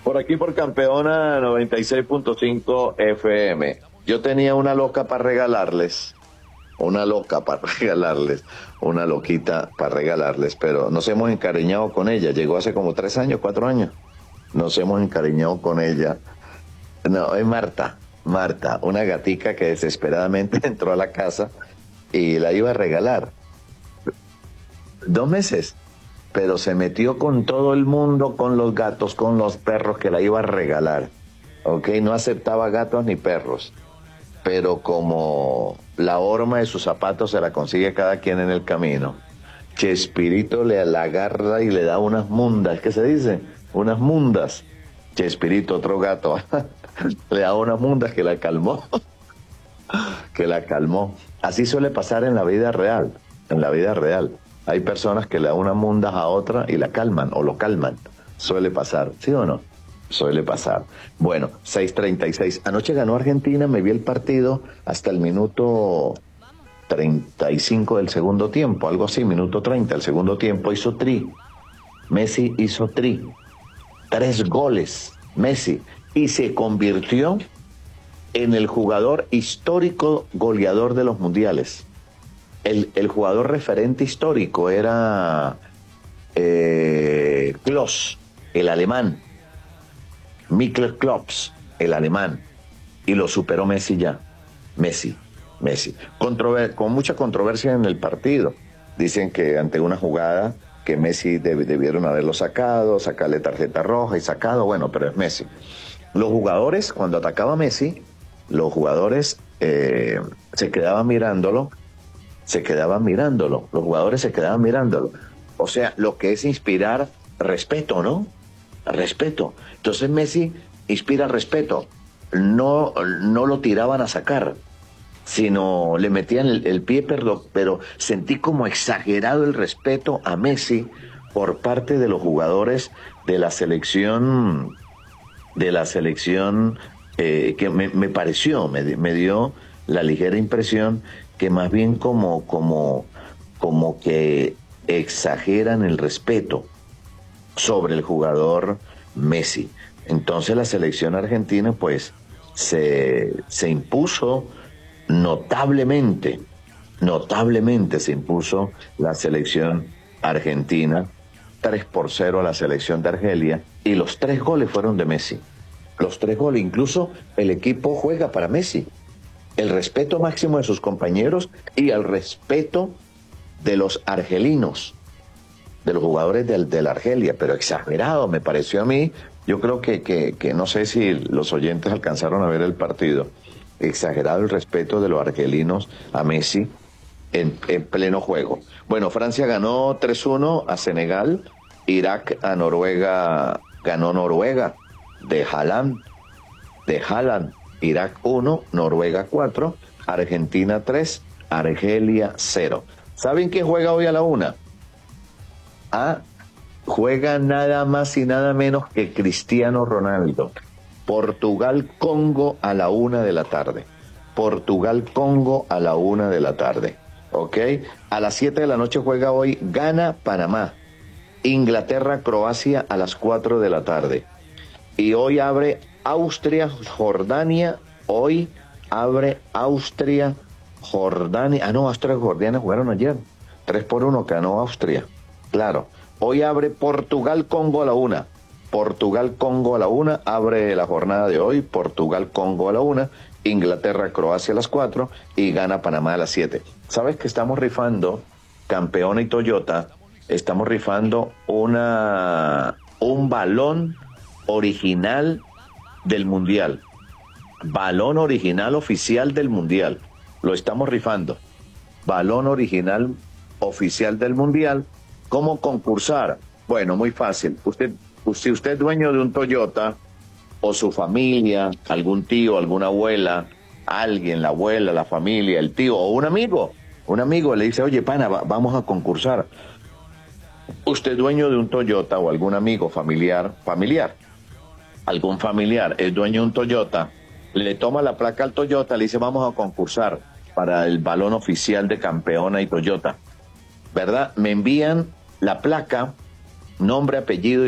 Por aquí por Campeona 96.5 FM. Yo tenía una loca para regalarles, una loca para regalarles, una loquita para regalarles, pero nos hemos encariñado con ella. Llegó hace como 3 años, 4 años. Nos hemos encariñado con ella. No, es Marta, Marta, una gatica que desesperadamente entró a la casa y la iba a regalar. 2 meses, pero se metió con todo el mundo, con los gatos, con los perros, que la iba a regalar. Ok, no aceptaba gatos ni perros, pero como la horma de sus zapatos se la consigue cada quien en el camino, Chespirito le la agarra y le da unas mundas, ¿qué se dice? Unas mundas. Chespirito, otro gato, le da unas mundas que la calmó, que la calmó. Así suele pasar en la vida real, en la vida real. Hay personas que le dan unas mundas a otra y la calman o lo calman. Suele pasar, ¿sí o no? Suele pasar. Bueno, 6:36. Anoche ganó Argentina, me vi el partido hasta el minuto 35 del segundo tiempo, algo así, minuto 30 del segundo tiempo, hizo Messi hizo 3 goles, Messi, y se convirtió en el jugador histórico goleador de los mundiales. El jugador referente histórico era Klose, el alemán, Mikkel Klose, el alemán, y lo superó Messi ya. Messi. Con mucha controversia en el partido. Dicen que ante una jugada que Messi debieron haberlo sacado, sacarle tarjeta roja y sacado, bueno, pero es Messi. Los jugadores, cuando atacaba Messi, los jugadores se quedaban mirándolo, los jugadores se quedaban mirándolo. O sea, lo que es inspirar respeto, ¿no? Respeto. Entonces Messi inspira respeto. No lo tiraban a sacar, sino le metían el pie, pero sentí como exagerado el respeto a Messi por parte de los jugadores de la selección, que me pareció, me dio la ligera impresión que más bien como que exageran el respeto sobre el jugador Messi. Entonces la selección argentina pues se impuso notablemente se impuso la selección argentina, 3-0 a la selección de Argelia, y los 3 goles fueron de Messi. Los 3 goles, incluso el equipo juega para Messi. El respeto máximo de sus compañeros y el respeto de los argelinos, de los jugadores de la Argelia, pero exagerado me pareció a mí. Yo creo que no sé si los oyentes alcanzaron a ver el partido. Exagerado el respeto de los argelinos a Messi en pleno juego. Bueno, Francia ganó 3-1 a Senegal, Irak a Noruega, ganó Noruega de Haaland, Irak 1, Noruega 4, Argentina 3, Argelia 0. ¿Saben quién juega hoy a la 1? Juega nada más y nada menos que Cristiano Ronaldo. Portugal-Congo a la 1 de la tarde. Portugal-Congo a la 1 de la tarde. ¿Ok? A las 7 de la noche juega hoy Ghana-Panamá. Inglaterra-Croacia a las 4 de la tarde. Y hoy abre Austria-Jordania. Hoy abre Austria-Jordania. No, Austria-Jordania jugaron ayer. 3-1 ganó Austria. Claro. Hoy abre Portugal-Congo a la 1. Portugal-Congo a la 1, abre la jornada de hoy, Portugal-Congo a la 1, Inglaterra-Croacia a las 4 y Ghana-Panamá a las 7. ¿Sabes que estamos rifando, Campeona y Toyota, estamos rifando un balón original del Mundial? Balón original oficial del Mundial. Lo estamos rifando. Balón original oficial del Mundial. ¿Cómo concursar? Bueno, muy fácil. Si usted es dueño de un Toyota, o su familia, algún tío, alguna abuela, alguien, la abuela, la familia, el tío, o un amigo le dice, oye, pana, vamos a concursar. Usted es dueño de un Toyota, o algún amigo, algún familiar es dueño de un Toyota, le toma la placa al Toyota, le dice, vamos a concursar para el balón oficial de Campeona y Toyota, ¿verdad? Me envían la placa, nombre, apellido